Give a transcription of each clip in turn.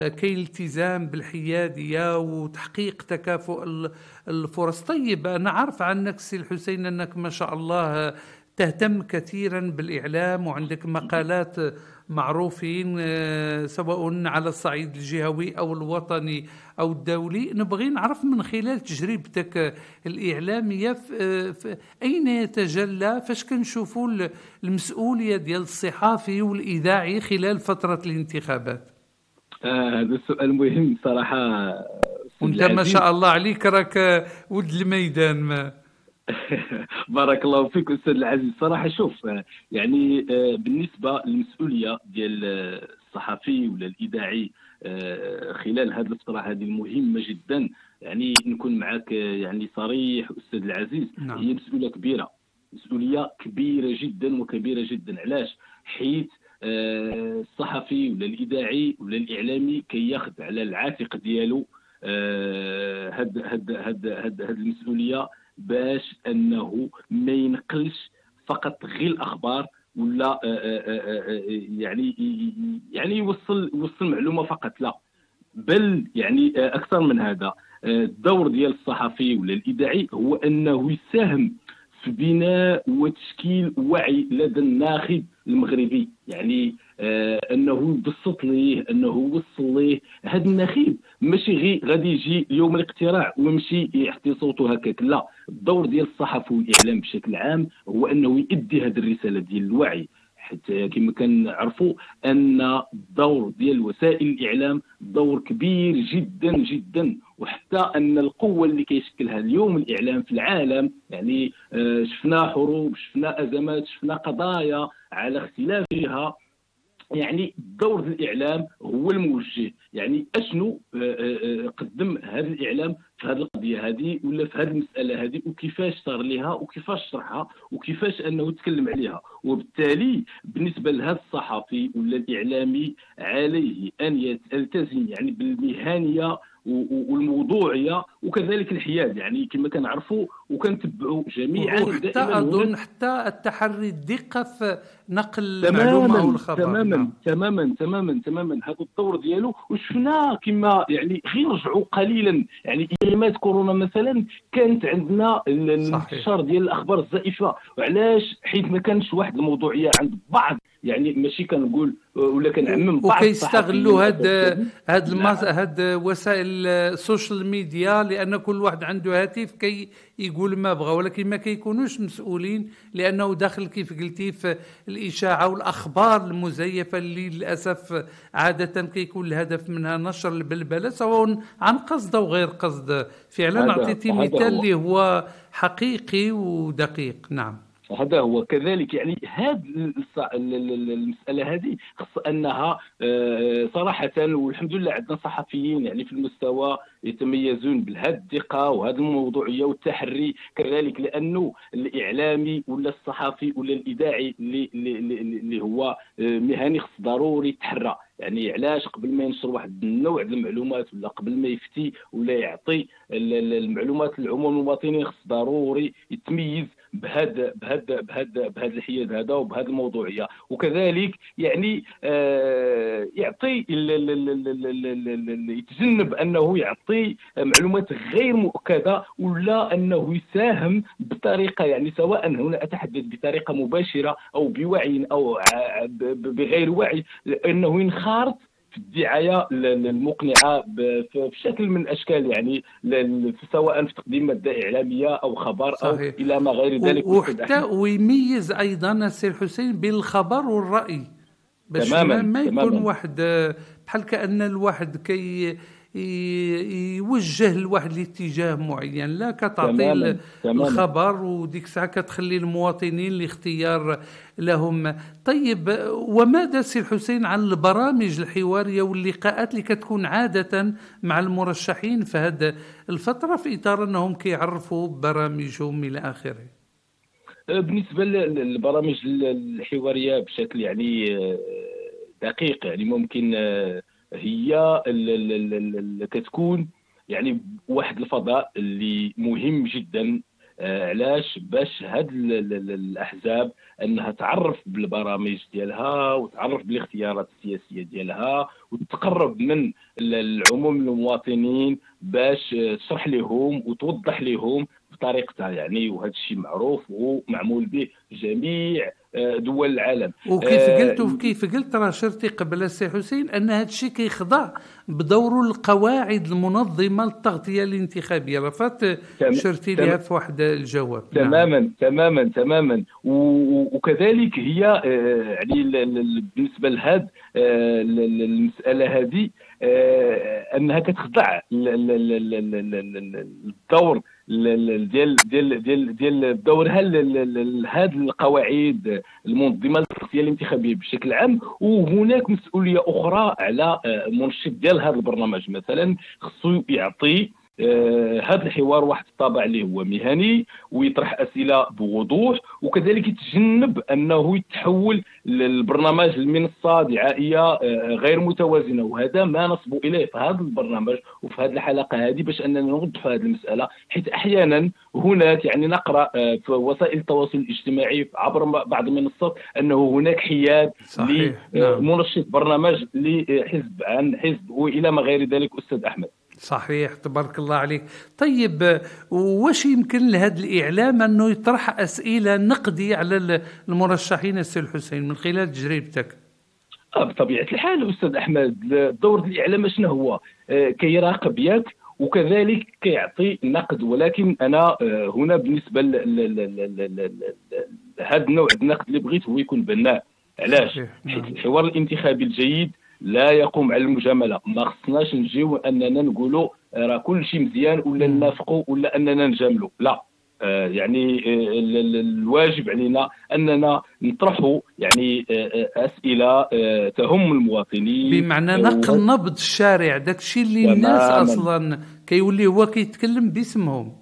كاين التزام بالحيادية وتحقيق تكافؤ الفرص. طيب أنا عارف عنك سي الحسين أنك ما شاء الله تهتم كثيرا بالإعلام وعندك مقالات معروفين، سواء على الصعيد الجهوي أو الوطني أو الدولي. نبغي نعرف من خلال تجربتك الإعلامية أين يتجلى، فاش كنشوفوا المسؤولية ديال الصحافي والإذاعي خلال فترة الانتخابات؟ هذا السؤال مهم صراحة أستاذ وانت ما العزيز. شاء الله عليك راك ولد الميدان ما. بارك الله فيك أستاذ العزيز. صراحة شوف، يعني بالنسبة للمسؤولية ديال الصحفي ولا الإذاعي خلال هذه الفترة هذه المهمة جدا، يعني نكون معك يعني صريح أستاذ العزيز، نعم. هي مسؤولية كبيرة، مسؤولية كبيرة جدا وكبيرة جدا. علاش؟ حيث الصحفي ولا الإذاعي ولا الإعلامي كياخذ على العاتق ديالو هاد المسؤولية، باش أنه ما ينقلش فقط غير الأخبار، ولا يعني يوصل معلومة فقط، لا، بل يعني أكثر من هذا. الدور ديال الصحفي ولا الإذاعي هو أنه يساهم في بناء وتشكيل وعي لدى الناخب المغربي، يعني انه يبسط ليه، انه يوصل ليه هذا النخيب. ماشي غير غادي يجي يوم الاقتراع ويمشي يعطي صوته هكاك، لا. الدور ديال الصحافه والاعلام بشكل عام هو انه يؤدي هذه الرساله ديال الوعي، حتى كما كنعرفوا ان الدور ديال وسائل الاعلام دور كبير جدا جدا، وحتى ان القوه اللي كيشكلها اليوم الاعلام في العالم، يعني شفنا حروب، شفنا ازمات، شفنا قضايا على اختلافها، يعني دور الاعلام هو الموجه. يعني اشنو قدم هذا الاعلام في هذه القضيه هذه ولا في هذه المساله هذه، وكيفاش صار لها وكيفاش شرحها وكيفاش انه تكلم عليها. وبالتالي بالنسبه لهذا الصحفي ولا الاعلامي عليه ان يلتزم يعني بالمهنيه والموضوعيه وكذلك الحياد، يعني كما كنعرفوا وكنتبعوا جميعا وحتى دائما هناك. أظن حتى التحري الدقة في نقل المعلومة أو تماما الخبر. تماما نعم. تماما تماما تماما هذا الدور ديالو. وشفنا كما يعني غير نرجعوا قليلا، يعني ايامات كورونا مثلا كانت عندنا صحيح. الانتشار ديال الاخبار الزائفه. وعلاش؟ حيث ما كانش واحد الموضوعيه عند بعض، يعني ماشي كنقول ولا كنعمم بعض الصحفيين وكيستغلوا الاساتذه. نعم. هاد وسائل السوشيال ميديا، لأن كل واحد عنده هاتف كي يقول ما بغى، ولكن ما كيكونوش مسؤولين، لأنه داخل كيف قلتي في الإشاعة والأخبار المزيفة اللي للأسف عادة كيكون الهدف منها نشر البلبلة، سواء عن قصد أو غير قصد. فعلا أعطيتي هذا مثال هو اللي هو حقيقي ودقيق. نعم. هذا هو كذلك. يعني هذه المسألة هذه خص أنها صراحة، والحمد لله عندنا صحفيين يعني في المستوى يتميزون بهذه الدقة وهذه الموضوعية والتحري كذلك، لأنه الإعلامي ولا الصحفي ولا الإذاعي اللي هو مهني خص ضروري يتحرى. يعني علاش؟ قبل ما ينشر واحد النوع من المعلومات ولا قبل ما يفتي ولا يعطي المعلومات للعموم المواطنين، خص ضروري يتميز بهذا الحياد هذا وبهذه الموضوعيه. وكذلك يعني يعطي يتجنب انه يعطي معلومات غير مؤكده، ولا انه يساهم بطريقه، يعني سواء هنا اتحدث بطريقه مباشره او بوعي او بغير وعي، انه ينخرط في الدعايه المقنعه بشكل من الاشكال، يعني سواء في تقديم ماده اعلاميه او خبر او صحيح. الى ما غير ذلك. استاذ وحتى احمد. ويميز أيضا السيد حسين بين الخبر والرأي، باش تماما ما يكون تماما واحد بحال كأن الواحد كي يوجه لواحد الاتجاه معين، لا كتعطي تماما تماما. الخبر وديك الساعة كتخلي المواطنين الاختيار لهم. طيب، وماذا سي الحسين عن البرامج الحوارية واللقاءات اللي كتكون عادة مع المرشحين في هذه الفترة، في إطار أنهم كيعرفوا برامجهم إلى آخره؟ بالنسبه للبرامج الحواريه بشكل يعني دقيق، يعني ممكن هي كتكون يعني واحد الفضاء اللي مهم جدا علاش؟ باش هاد الاحزاب انها تعرف بالبرامج ديالها وتعرف بالاختيارات السياسيه ديالها وتقرب من العموم المواطنين باش تشرح لهم وتوضح لهم بطريقتها يعني. وهذا الشيء معروف ومعمول به جميع دول العالم. وكيف قلت راه شرتي قبل السي حسين ان هذا الشيء كيخضع بدور القواعد المنظمه للتغطيه الانتخابيه. رفات شرتي لها في واحد الجواب. تماما نعم. تماما وكذلك هي يعني بالنسبه لهذا المساله هذه انها كتخضع الدور ديال دورها لهذه القواعد المنظمه للتغطيه الانتخابيه بشكل عام. وهناك مسؤوليه اخرى على منشط ديال هذا البرنامج، مثلا خصو يعطي هذا الحوار واحد الطابع اللي هو مهني ويطرح اسئله بوضوح، وكذلك يتجنب انه يتحول للبرنامج المنصه دعائيه غير متوازنه. وهذا ما نصب اليه في هذا البرنامج وفي هذه الحلقه هذه باش اننا نوضحوا هذه المساله، حيث احيانا هناك يعني نقرا في وسائل التواصل الاجتماعي عبر بعض المنصات انه هناك حياد لمنشط برنامج لحزب عن حزب والى ما غير ذلك. استاذ احمد صحيح، تبارك الله عليك. طيب واش يمكن لهذا الإعلام أنه يطرح أسئلة نقدية على المرشحين السي الحسين من خلال تجربتك؟ بطبيعة الحال أستاذ أحمد، دور الإعلام شنو هو؟ كيراقب ياك وكذلك كيعطي نقد. ولكن أنا هنا بالنسبة لهذا النوع النقد اللي بغيت هو يكون بناء. علاش؟ حيث الحوار الانتخابي الجيد لا يقوم على المجامله. ما خصناش نجيو اننا نقولوا راه كل شيء مزيان ولا ننافقوا ولا اننا نجاملوا، لا. يعني الواجب علينا اننا نطرحوا يعني اسئله تهم المواطنين، بمعنى نقل نبض الشارع، داك الشيء اللي الناس اصلا كيولي هو كيتكلم باسمهم.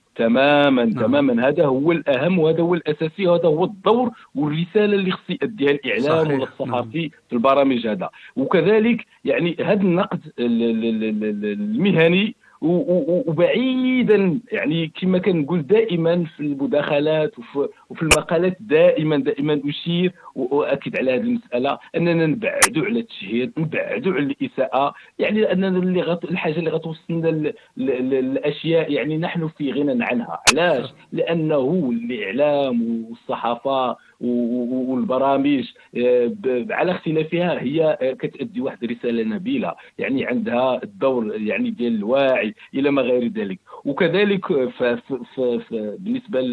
تماما هذا هو الاهم وهذا هو الاساسي وهذا هو الدور والرساله اللي خص يؤديها الاعلام ولا الصحفي في البرامج هذا. وكذلك يعني هذا النقد المهني وبعيدا يعني كما كنقول دائما في المداخلات وفي المقالات دائما اشير واؤكد على هذه المساله اننا نبعدوا على التشهير، نبعدوا على الاساءه، يعني اننا الحاجه اللي غتوصلنا الاشياء يعني نحن في غنى عنها. علاش؟ لانه الاعلام والصحافه والبرامج على اختلافها هي كتأدي واحد الرساله نبيله، يعني عندها الدور يعني ديال الواعي الى ما غير ذلك. وكذلك بالنسبه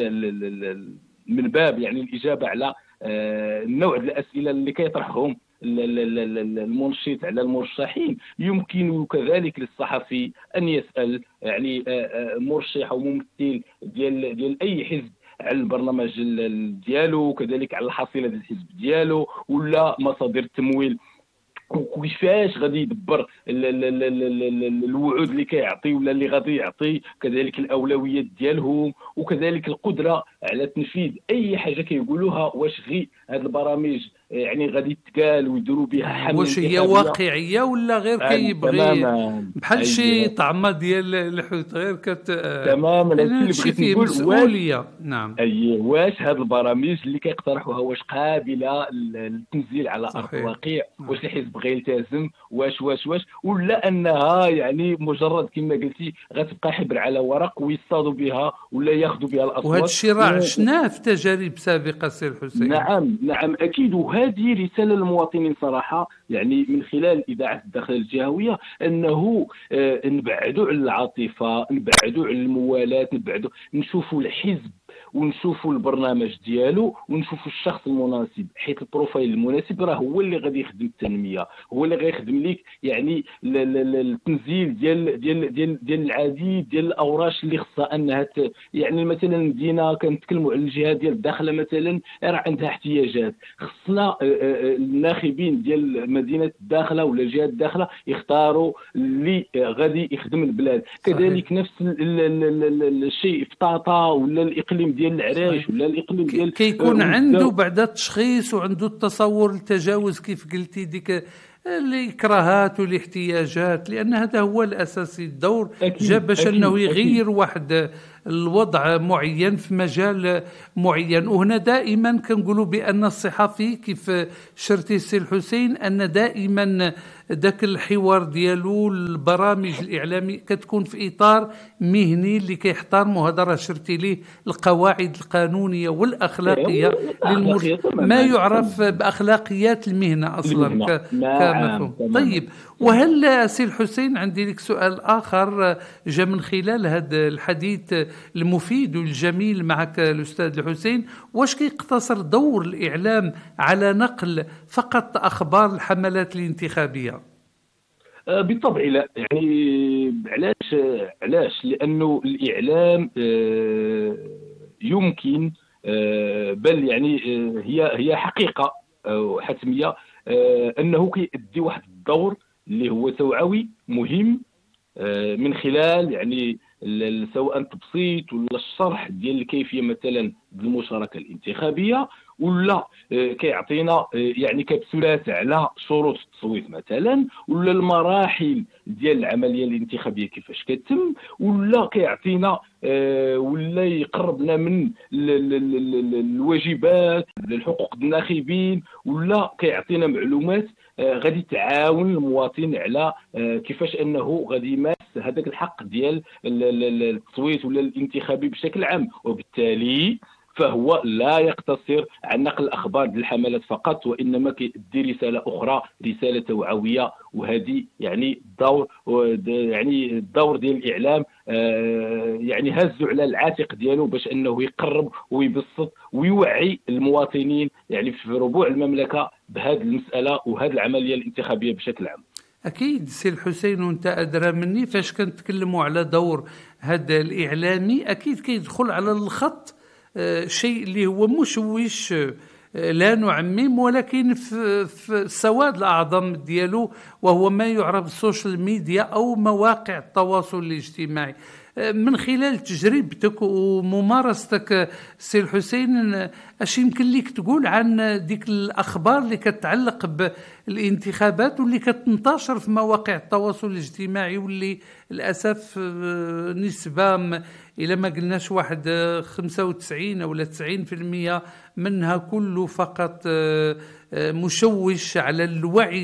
من باب يعني الاجابه على النوع الاسئله اللي كيطرحهم المنشط على المرشحين، يمكن كذلك للصحفي ان يسال يعني مرشح او ممثل ديال اي حزب على البرنامج ديالو، وكذلك على الحصيله ديال الحزب ديالو ولا مصادر التمويل وكيفاش غادي يدبر الوعود اللي كيعطي ولا اللي غادي يعطي، كذلك الاولويات ديالهم، وكذلك القدره على تنفيذ اي حاجه كيقولوها. واش غير هاد البرامج يعني غادي تقال ويديروا بها حمله واش هي واقعيه ولا غير كيبغي بحال شي طعمه ديال الحوت غير تماما اللي بغيت نقول مسؤوليه. نعم واش هاد البرامج اللي كيقترحوها واش قابله للتنزيل على ارض الواقع؟ واش الحزب بغى يلتزم؟ واش ولا انها يعني مجرد كما قلتي غتبقى حبر على ورق ويصطادوا بها ولا ياخذوا بها الاصوات؟ وهذا الشيء راه عشناه في تجارب سابقه سي الحسين. نعم اكيد. وهذه رساله للمواطنين صراحه يعني من خلال اذاعه الداخل الجهويه انه نبعدوا على العاطفه، نبعدوا على الموالاه، نشوفوا الحزب ونشوفوا البرنامج ديالو ونشوفوا الشخص المناسب، حيث البروفايل المناسب راه هو اللي غادي يخدم التنميه، هو اللي غيخدم لك يعني التنزيل ديال العديد ديال الاوراش اللي خصها انها يعني مثلا المدينه كنتكلموا على الجهه ديال الداخله مثلا راه عندها احتياجات، خصنا الناخبين ديال مدينه الداخله ولا الجهه الداخله يختاروا اللي غادي يخدم البلاد. كذلك نفس الشيء في طاطا ولا الاقليم ديال العرايش ولا الاقليم ديال كيكون عنده بعد التشخيص وعنده التصور التجاوز كيف قلتي ديك الاكراهات والاحتياجات، لان هذا هو الاساسي. الدور جا باش انه يغير واحد الوضع معين في مجال معين. وهنا دائما كنقولوا بأن الصحفي كيف شرتي السي الحسين أن دائما ذاك الحوار ديالو البرامج الإعلامية كتكون في إطار مهني اللي كيحترموا، هذا راه شرتي ليه القواعد القانونية والأخلاقية ما يعرف بأخلاقيات المهنة أصلا كمفهوم. طيب، وهل سي الحسين عندي لك سؤال آخر جاء من خلال هذا الحديث المفيد والجميل معك الأستاذ الحسين، واش كيقتصر دور الإعلام على نقل فقط أخبار الحملات الانتخابية؟ بالطبع لا. يعني علاش لانه الاعلام يمكن بل يعني هي حقيقه حتميه انه كيؤدي واحد الدور اللي هو توعوي مهم من خلال يعني سواء التبسيط ولا الشرح ديال الكيفيه مثلا المشاركه الانتخابيه، ولا كيعطينا يعني كبسولات على شروط التصويت مثلا، ولا المراحل ديال العمليه الانتخابيه كيفاش كتم، ولا كيعطينا ولا يقربنا من الواجبات الحقوق الناخبين، ولا كيعطينا معلومات غادي تعاون المواطن على كيفاش انه غادي يمارس هذاك الحق ديال التصويت ولا الانتخابي بشكل عام. وبالتالي فهو لا يقتصر عن نقل الاخبار ديال الحملات فقط، وانما كيدي رساله اخرى، رساله توعويه. وهذه يعني الدور ديال الاعلام يعني هزوا على العاتق ديالو باش انه يقرب ويبسط ويوعي المواطنين يعني في ربوع المملكه بهذه المساله وهذه العمليه الانتخابيه بشكل عام. أكيد سي الحسين، وأنت أدرى مني فاش كنتكلموا على دور هذا الإعلامي أكيد كيدخل على الخط شيء اللي هو مشوش، لا نعمم، ولكن في السواد الأعظم ديالو، وهو ما يعرف السوشيال ميديا أو مواقع التواصل الاجتماعي. من خلال تجربتك وممارستك سي الحسين، اش يمكن لك تقول عن ديك الأخبار اللي كتعلق بالانتخابات واللي كتنتشر في مواقع التواصل الاجتماعي، واللي للأسف نسبة إلى ما قلناش واحد 95 أو 90% منها كله فقط مشوش على الوعي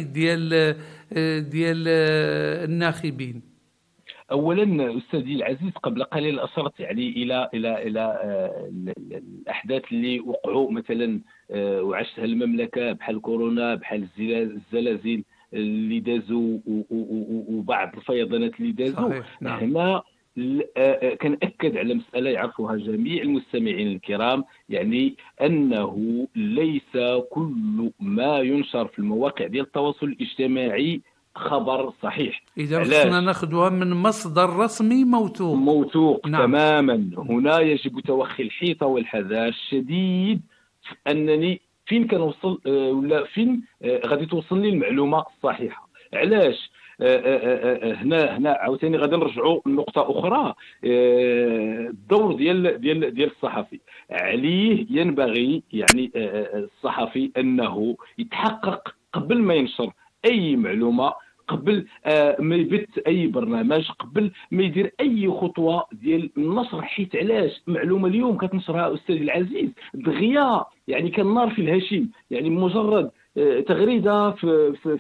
ديال الناخبين؟ اولا استاذي العزيز، قبل قليل اشرت يعني الى الاحداث اللي وقعوا مثلا وعشتها المملكه، بحال كورونا، بحال الزلازل اللي دازوا وبعض الفيضانات اللي دازوا. نعم. هنا كنأكد على مسألة يعرفها جميع المستمعين الكرام، يعني أنه ليس كل ما ينشر في المواقع ديال التواصل الاجتماعي خبر صحيح. إذا خصنا ناخذها من مصدر رسمي موثوق. نعم. تماما. هنا يجب توخي الحيطة والحذر الشديد أنني فين كنوصل ولا فين غادي توصل لي المعلومة الصحيحة. علاش؟ هنا عاوتاني غادي نرجعوا لنقطة أخرى. الدور ديال الصحفي، عليه ينبغي يعني الصحفي أنه يتحقق قبل ما ينشر أي معلومة، قبل ما يبث اي برنامج، قبل ما يدير اي خطوه ديال النشر. حيت علاش؟ معلومه اليوم كتنشرها استاذي العزيز دغيا يعني كالنار في الهشيم، يعني مجرد تغريده في